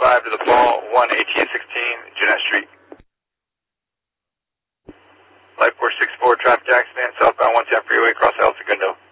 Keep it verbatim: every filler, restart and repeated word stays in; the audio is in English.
five to the fall, one eighteen sixteen, Jeanette Street. Light four six four, traffic accident, southbound one ten freeway, cross El Segundo.